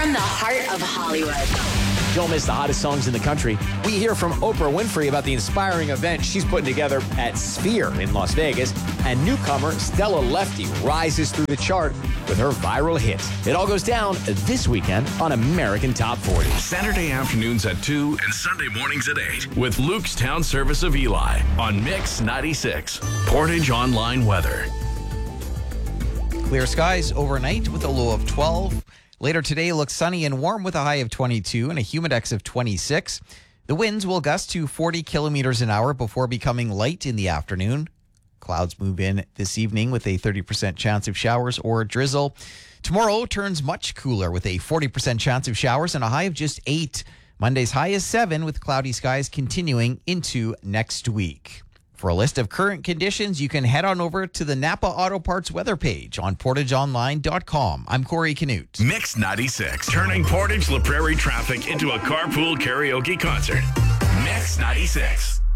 from the heart of Hollywood. Don't miss the hottest songs in the country. We hear from Oprah Winfrey about the inspiring event she's putting together at Sphere in Las Vegas. And newcomer Stella Lefty rises through the chart with her viral hit. It all goes down this weekend on American Top 40. Saturday afternoons at 2 and Sunday mornings at 8 with Luke's Town Service of Eli on Mix 96. Portage Online Weather. Clear skies overnight with a low of 12. Later today looks sunny and warm with a high of 22 and a humidex of 26. The winds will gust to 40 kilometers an hour before becoming light in the afternoon. Clouds move in this evening with a 30% chance of showers or drizzle. Tomorrow turns much cooler with a 40% chance of showers and a high of just 8. Monday's high is 7 with cloudy skies continuing into next week. For a list of current conditions, you can head on over to the Napa Auto Parts weather page on portageonline.com. I'm Corey Canute. Mix 96, turning Portage La Prairie traffic into a carpool karaoke concert. Mix 96.